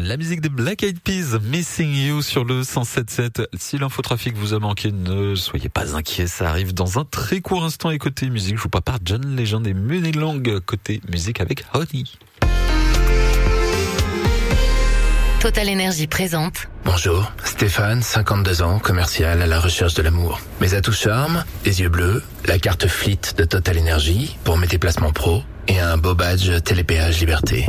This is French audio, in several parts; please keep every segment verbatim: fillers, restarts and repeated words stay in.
La musique des Black Eyed Peas, Missing You sur le cent sept sept. Si l'infotrafic vous a manqué, ne soyez pas inquiets, ça arrive dans un très court instant. Et côté musique, je vous prépare John Legend et Muni Long côté musique avec Honey. Total Énergie présente. Bonjour, Stéphane, cinquante-deux ans, commercial à la recherche de l'amour. Mes atouts charme, les yeux bleus, la carte Fleet de Total Énergie pour mes déplacements pro et un beau badge Télépéage Liberté.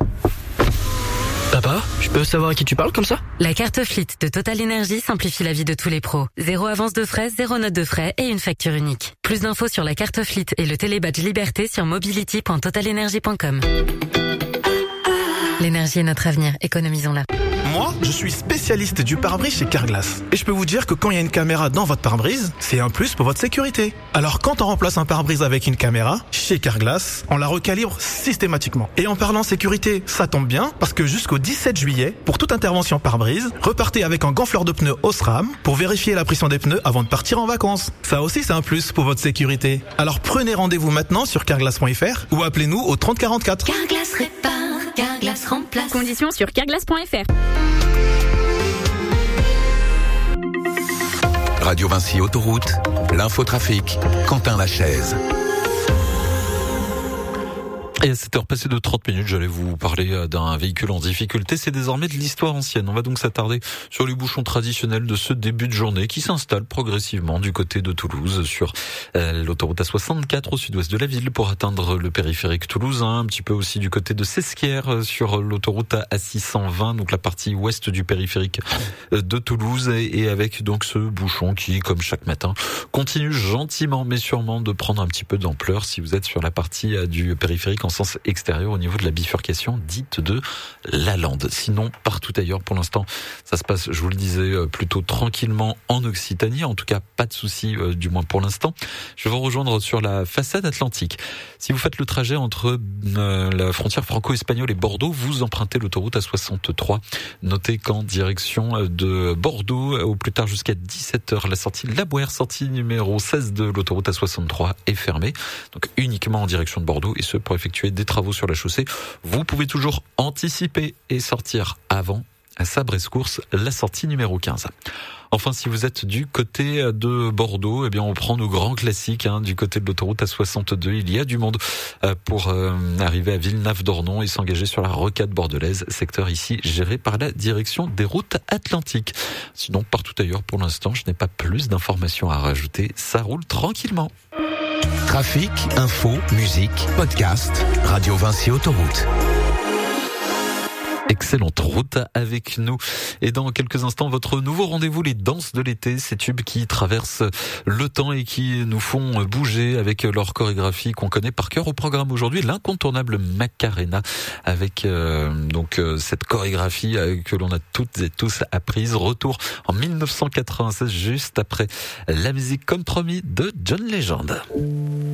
Papa, je peux savoir à qui tu parles comme ça? La carte Fleet de Total Énergie simplifie la vie de tous les pros. Zéro avance de frais, zéro note de frais et une facture unique. Plus d'infos sur la carte Fleet et le télébadge Liberté sur mobility point total energy point com. L'énergie est notre avenir, économisons-la. Moi, je suis spécialiste du pare-brise chez Carglass. Et je peux vous dire que quand il y a une caméra dans votre pare-brise, c'est un plus pour votre sécurité. Alors quand on remplace un pare-brise avec une caméra, chez Carglass, on la recalibre systématiquement. Et en parlant sécurité, ça tombe bien, parce que jusqu'au dix-sept juillet, pour toute intervention pare-brise, repartez avec un gonfleur de pneus Osram pour vérifier la pression des pneus avant de partir en vacances. Ça aussi, c'est un plus pour votre sécurité. Alors prenez rendez-vous maintenant sur carglass point f r ou appelez-nous au trente quarante-quatre. Carglass répare, Carglass remplace. Conditions sur carglass point f r. Radio Vinci Autoroute, l'infotrafic, Quentin Lachaise. Et à cette heure passée de trente minutes, j'allais vous parler d'un véhicule en difficulté. C'est désormais de l'histoire ancienne. On va donc s'attarder sur les bouchons traditionnels de ce début de journée qui s'installent progressivement du côté de Toulouse sur euh, l'autoroute A soixante-quatre au sud-ouest de la ville pour atteindre le périphérique toulousain. Un petit peu aussi du côté de Sesquières sur l'autoroute A six cent vingt, donc la partie ouest du périphérique de Toulouse. Et, et avec donc ce bouchon qui, comme chaque matin, continue gentiment mais sûrement de prendre un petit peu d'ampleur si vous êtes sur la partie euh, du périphérique en sens extérieur au niveau de la bifurcation dite de Lalande. Sinon, partout ailleurs, pour l'instant, ça se passe, je vous le disais, plutôt tranquillement en Occitanie. En tout cas, pas de soucis, euh, du moins pour l'instant. Je vais vous rejoindre sur la façade atlantique. Si vous faites le trajet entre euh, la frontière franco-espagnole et Bordeaux, vous empruntez l'autoroute A soixante-trois. Notez qu'en direction de Bordeaux, au plus tard jusqu'à dix-sept heures, la sortie Labouère, sortie numéro seize de l'autoroute A soixante-trois est fermée. Donc uniquement en direction de Bordeaux, et ce pour effectuer des travaux sur la chaussée. Vous pouvez toujours anticiper et sortir avant à Sabrescourse, la sortie numéro quinze. Enfin, si vous êtes du côté de Bordeaux, eh bien, on prend nos grands classiques, hein, du côté de l'autoroute A soixante-deux. Il y a du monde euh, pour euh, arriver à Villeneuve-d'Ornon et s'engager sur la rocade bordelaise, secteur ici géré par la direction des routes atlantiques. Sinon, partout ailleurs, pour l'instant, je n'ai pas plus d'informations à rajouter. Ça roule tranquillement. Trafic, info, musique, podcast, Radio Vinci Autoroute. Excellente route avec nous. Et dans quelques instants, votre nouveau rendez-vous, les danses de l'été, ces tubes qui traversent le temps et qui nous font bouger avec leur chorégraphie qu'on connaît par cœur. Au programme aujourd'hui, l'incontournable Macarena avec euh, donc euh, cette chorégraphie euh, que l'on a toutes et tous apprise. Retour en mille neuf cent quatre-vingt-seize, juste après la musique comme promis de John Legend.